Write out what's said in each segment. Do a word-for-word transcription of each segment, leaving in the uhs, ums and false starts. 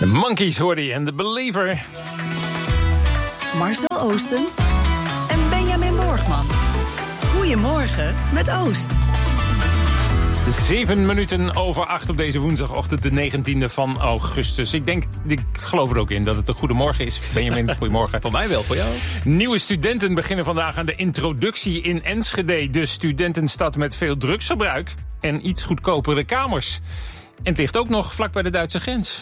Monkeys hoorde je en The Believer. Marcel Oosten en Benjamin Borgman. Goedemorgen met Oost. Zeven minuten over acht op deze woensdagochtend, de negentiende van augustus. Ik denk, ik geloof er ook in dat het een goede morgen is. Benjamin, goedemorgen. Voor mij wel, voor jou. Nieuwe studenten beginnen vandaag aan de introductie in Enschede. De studentenstad met veel drugsgebruik en iets goedkopere kamers. En het ligt ook nog vlak bij de Duitse grens.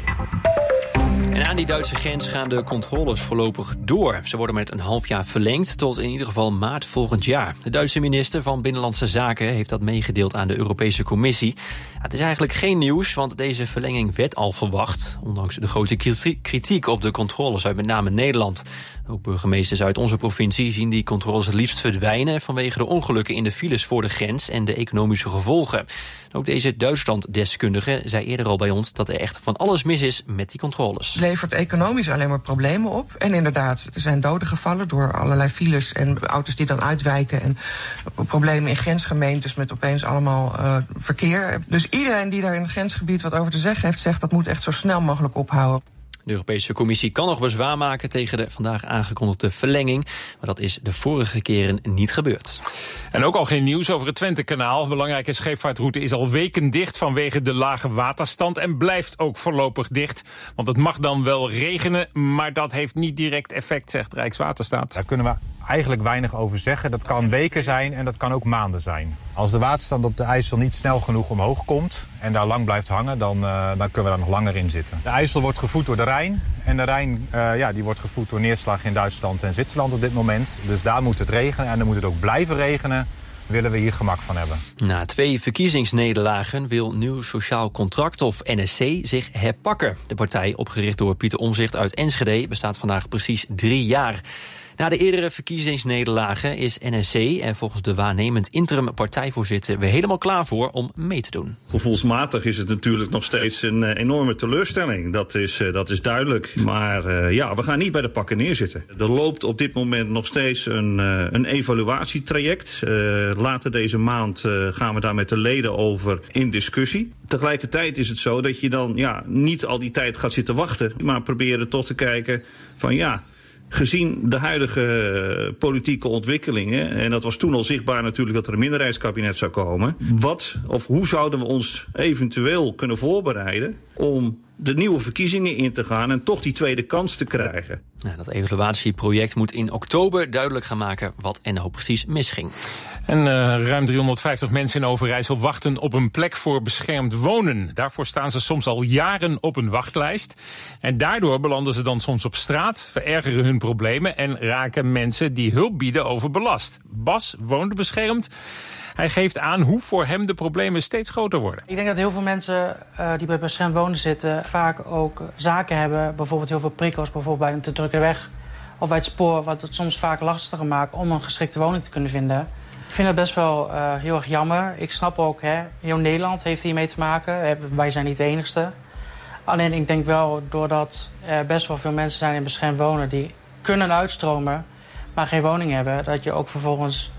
En aan die Duitse grens gaan de controles voorlopig door. Ze worden met een half jaar verlengd tot in ieder geval maart volgend jaar. De Duitse minister van Binnenlandse Zaken heeft dat meegedeeld aan de Europese Commissie. Ja, het is eigenlijk geen nieuws, want deze verlenging werd al verwacht. Ondanks de grote kritiek op de controles uit met name Nederland. Ook burgemeesters uit onze provincie zien die controles het liefst verdwijnen vanwege de ongelukken in de files voor de grens en de economische gevolgen. Ook deze Duitsland-deskundige zei eerder al bij ons dat er echt van alles mis is met die controles. Het levert economisch alleen maar problemen op. En inderdaad, er zijn doden gevallen door allerlei files en auto's die dan uitwijken. En problemen in grensgemeentes met opeens allemaal uh, verkeer. Dus iedereen die daar in het grensgebied wat over te zeggen heeft, zegt dat moet echt zo snel mogelijk ophouden. De Europese Commissie kan nog bezwaar maken tegen de vandaag aangekondigde verlenging. Maar dat is de vorige keren niet gebeurd. En ook al geen nieuws over het Twentekanaal. Belangrijke scheepvaartroute is al weken dicht vanwege de lage waterstand. En blijft ook voorlopig dicht. Want het mag dan wel regenen, maar dat heeft niet direct effect, zegt Rijkswaterstaat. Daar kunnen we eigenlijk weinig over zeggen. Dat kan weken zijn en dat kan ook maanden zijn. Als de waterstand op de IJssel niet snel genoeg omhoog komt en daar lang blijft hangen, dan, uh, dan kunnen we daar nog langer in zitten. De IJssel wordt gevoed door de Rijn. En de Rijn uh, ja, die wordt gevoed door neerslag in Duitsland en Zwitserland op dit moment. Dus daar moet het regenen en dan moet het ook blijven regenen. Willen we hier gemak van hebben. Na twee verkiezingsnederlagen wil Nieuw Sociaal Contract of N S C zich herpakken. De partij, opgericht door Pieter Omtzigt uit Enschede, bestaat vandaag precies drie jaar. Na de eerdere verkiezingsnederlagen is N S C en volgens de waarnemend interim partijvoorzitter weer helemaal klaar voor om mee te doen. Gevoelsmatig is het natuurlijk nog steeds een uh, enorme teleurstelling. Dat is, uh, dat is duidelijk. Maar uh, ja, we gaan niet bij de pakken neerzitten. Er loopt op dit moment nog steeds een, uh, een evaluatietraject. Uh, later deze maand uh, gaan we daar met de leden over in discussie. Tegelijkertijd is het zo dat je dan ja, niet al die tijd gaat zitten wachten, maar proberen toch te kijken van ja, gezien de huidige politieke ontwikkelingen, en dat was toen al zichtbaar natuurlijk dat er een minderheidskabinet zou komen, wat of hoe zouden we ons eventueel kunnen voorbereiden om de nieuwe verkiezingen in te gaan en toch die tweede kans te krijgen. Ja, dat evaluatieproject moet in oktober duidelijk gaan maken wat er nou precies misging. En uh, ruim driehonderdvijftig mensen in Overijssel wachten op een plek voor beschermd wonen. Daarvoor staan ze soms al jaren op een wachtlijst. En daardoor belanden ze dan soms op straat, verergeren hun problemen en raken mensen die hulp bieden overbelast. Bas woont beschermd. Hij geeft aan hoe voor hem de problemen steeds groter worden. Ik denk dat heel veel mensen uh, die bij beschermd wonen zitten vaak ook zaken hebben. Bijvoorbeeld heel veel prikkels, bijvoorbeeld bij een te drukke weg of bij het spoor, wat het soms vaak lastiger maakt om een geschikte woning te kunnen vinden. Ik vind dat best wel uh, heel erg jammer. Ik snap ook, hè, heel Nederland heeft hiermee te maken. Wij zijn niet de enigste. Alleen ik denk wel, doordat er best wel veel mensen zijn in beschermd wonen die kunnen uitstromen, maar geen woning hebben, dat je ook vervolgens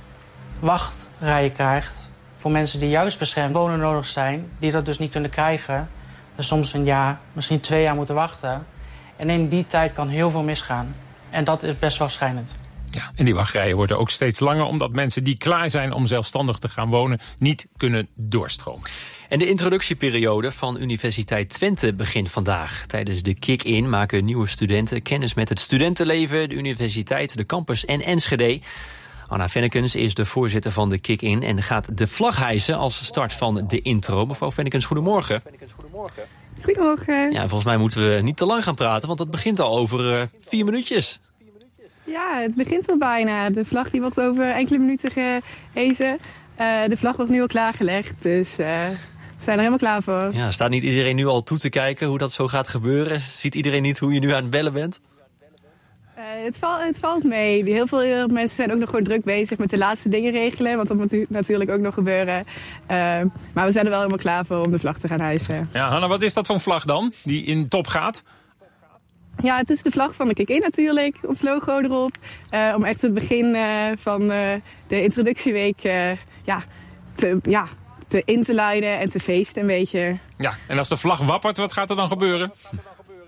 wachtrijen krijgt voor mensen die juist beschermd wonen nodig zijn, die dat dus niet kunnen krijgen. Dus soms een jaar, misschien twee jaar moeten wachten. En in die tijd kan heel veel misgaan. En dat is best wel schrijnend. Ja, en die wachtrijen worden ook steeds langer, omdat mensen die klaar zijn om zelfstandig te gaan wonen niet kunnen doorstromen. En de introductieperiode van Universiteit Twente begint vandaag. Tijdens de kick-in maken nieuwe studenten kennis met het studentenleven, de universiteit, de campus en Enschede. Anna Vennekens is de voorzitter van de kick-in en gaat de vlag hijsen als start van de intro. Mevrouw Vennekens, goedemorgen. Goedemorgen. Ja, volgens mij moeten we niet te lang gaan praten, want het begint al over uh, vier minuutjes. Ja, het begint wel bijna. De vlag die wordt over enkele minuten gehezen. Uh, de vlag wordt nu al klaargelegd, dus uh, we zijn er helemaal klaar voor. Ja, staat niet iedereen nu al toe te kijken hoe dat zo gaat gebeuren? Ziet iedereen niet hoe je nu aan het bellen bent? Uh, het, val, het valt mee. Heel veel mensen zijn ook nog gewoon druk bezig met de laatste dingen regelen. Want dat moet natuurlijk ook nog gebeuren. Uh, maar we zijn er wel helemaal klaar voor om de vlag te gaan hijsen. Ja, Hanna, wat is dat voor een vlag dan, die in top gaat? Ja, het is de vlag van de kick-in natuurlijk. Ons logo erop. Uh, om echt het begin uh, van uh, de introductieweek uh, ja, te, ja, te in te luiden en te feesten een beetje. Ja, en als de vlag wappert, wat gaat er dan gebeuren?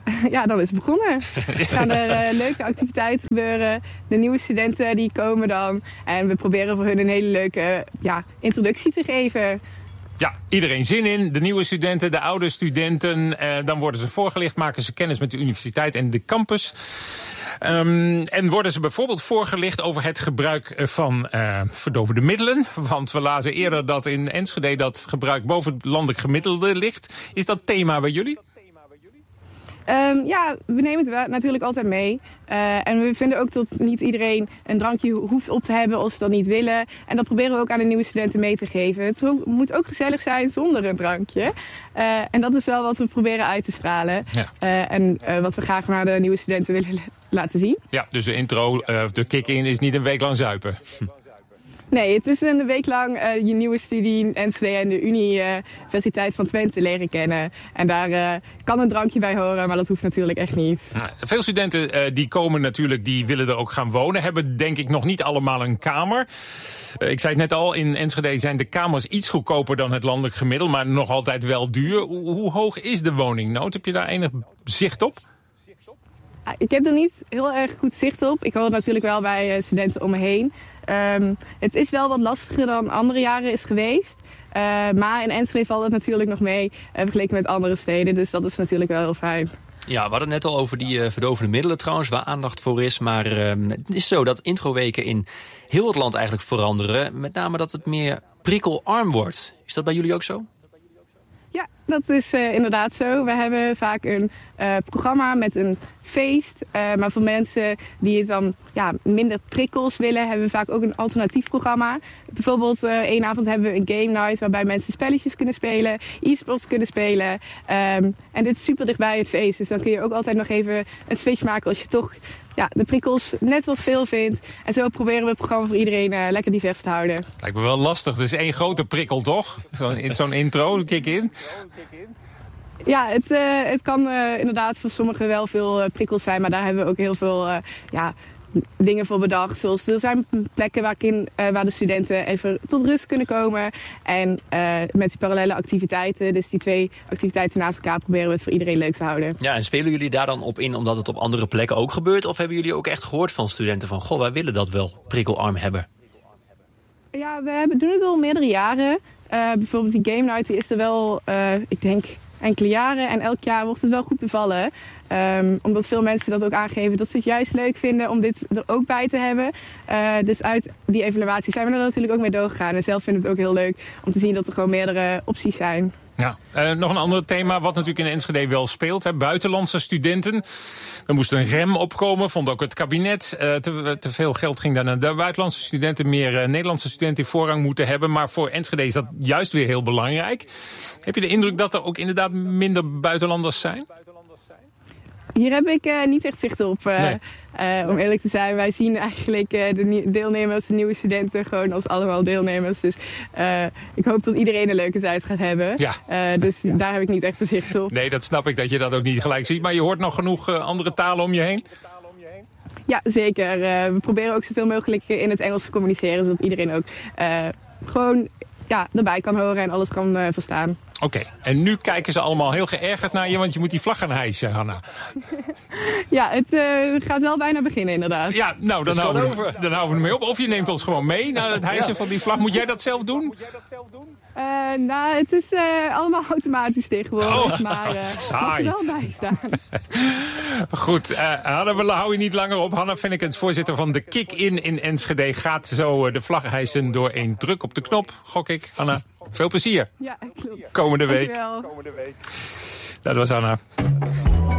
ja, dan is het begonnen. Er gaan er uh, leuke activiteiten gebeuren. De nieuwe studenten die komen dan. En we proberen voor hun een hele leuke ja, introductie te geven. Ja, iedereen zin in. De nieuwe studenten, de oude studenten. Eh, dan worden ze voorgelicht, maken ze kennis met de universiteit en de campus. Um, en worden ze bijvoorbeeld voorgelicht over het gebruik van uh, verdovende middelen. Want we lazen eerder dat in Enschede dat gebruik boven het landelijk gemiddelde ligt. Is dat thema bij jullie? Um, ja, we nemen het wel, natuurlijk altijd mee. Uh, en we vinden ook dat niet iedereen een drankje hoeft op te hebben als ze dat niet willen. En dat proberen we ook aan de nieuwe studenten mee te geven. Het moet ook gezellig zijn zonder een drankje. Uh, en dat is wel wat we proberen uit te stralen. Ja. Uh, en uh, wat we graag naar de nieuwe studenten willen laten zien. Ja, dus de intro, uh, de kick-in is niet een week lang zuipen. Nee, het is een week lang uh, je nieuwe studie in Enschede en de Universiteit van Twente leren kennen. En daar uh, kan een drankje bij horen, maar dat hoeft natuurlijk echt niet. Veel studenten uh, die komen natuurlijk, die willen er ook gaan wonen. Hebben denk ik nog niet allemaal een kamer. Uh, ik zei het net al, in Enschede zijn de kamers iets goedkoper dan het landelijk gemiddelde, maar nog altijd wel duur. Hoe, hoe hoog is de woningnood? Heb je daar enig zicht op? Ik heb er niet heel erg goed zicht op. Ik hoor het natuurlijk wel bij uh, studenten om me heen. Um, het is wel wat lastiger dan andere jaren is geweest. Uh, maar in Enschede valt het natuurlijk nog mee uh, vergeleken met andere steden. Dus dat is natuurlijk wel heel fijn. Ja, we hadden het net al over die uh, verdovende middelen trouwens, waar aandacht voor is. Maar uh, het is zo dat introweken in heel het land eigenlijk veranderen. Met name dat het meer prikkelarm wordt. Is dat bij jullie ook zo? Ja, dat is uh, inderdaad zo. We hebben vaak een uh, programma met een feest. Uh, maar voor mensen die het dan ja, minder prikkels willen, hebben we vaak ook een alternatief programma. Bijvoorbeeld uh, één avond hebben we een game night waarbij mensen spelletjes kunnen spelen, e-sports kunnen spelen. Um, en dit is super dichtbij het feest. Dus dan kun je ook altijd nog even een switch maken als je toch ja, de prikkels net wat veel vindt. En zo proberen we het programma voor iedereen uh, lekker divers te houden. Lijkt me wel lastig. Het is één grote prikkel, toch? Zo'n zo'n intro, kick-in. Ja, het, uh, het kan uh, inderdaad voor sommigen wel veel uh, prikkels zijn. Maar daar hebben we ook heel veel uh, ja, dingen voor bedacht. Zoals er zijn plekken waar, in, uh, waar de studenten even tot rust kunnen komen. En uh, met die parallele activiteiten, dus die twee activiteiten naast elkaar, proberen we het voor iedereen leuk te houden. Ja, en spelen jullie daar dan op in omdat het op andere plekken ook gebeurt? Of hebben jullie ook echt gehoord van studenten van, goh, wij willen dat wel prikkelarm hebben? Ja, we hebben, doen het al meerdere jaren. Uh, bijvoorbeeld die game night, die is er wel, uh, ik denk, enkele jaren. En elk jaar wordt het wel goed bevallen. Um, omdat veel mensen dat ook aangeven dat ze het juist leuk vinden om dit er ook bij te hebben. Uh, dus uit die evaluatie zijn we er natuurlijk ook mee doorgegaan. En zelf vinden we het ook heel leuk om te zien dat er gewoon meerdere opties zijn. Ja, uh, nog een ander thema wat natuurlijk in Enschede wel speelt. Hè. Buitenlandse studenten. Er moest een rem opkomen, vond ook het kabinet. Uh, te, te veel geld ging daar naar de buitenlandse studenten. Meer uh, Nederlandse studenten die voorrang moeten hebben. Maar voor Enschede is dat juist weer heel belangrijk. Heb je de indruk dat er ook inderdaad minder buitenlanders zijn? Hier heb ik uh, niet echt zicht op, uh, nee. uh, om eerlijk te zijn. Wij zien eigenlijk uh, de deelnemers, de nieuwe studenten, gewoon als allemaal deelnemers. Dus uh, ik hoop dat iedereen een leuke tijd gaat hebben. Ja. Uh, dus daar heb ik niet echt de zicht op. Nee, dat snap ik dat je dat ook niet gelijk ziet. Maar je hoort nog genoeg uh, andere talen om je heen? Ja, zeker. Uh, we proberen ook zoveel mogelijk in het Engels te communiceren, zodat iedereen ook uh, gewoon ja, erbij kan horen en alles kan uh, verstaan. Oké, okay. En nu kijken ze allemaal heel geërgerd naar je, want je moet die vlag gaan hijsen, Hanna. Ja, het uh, gaat wel bijna beginnen inderdaad. Ja, nou, dan houden, we, dan houden we ermee op. Of je neemt ons gewoon mee naar het hijsen ja. van die vlag. Moet jij dat zelf doen? Uh, nou, het is uh, allemaal automatisch tegenwoordig, oh, maar uh, saai. mag er wel bij staan. Goed, uh, Hanna, we houden je niet langer op. Hanna Fennekens, voorzitter van de Kick-In in Enschede, gaat zo uh, de vlag hijsen door één druk op de knop, gok ik. Hanna, veel plezier. Ja, klopt. Komende week. Dankjewel. Komende week. Dat was Hanna.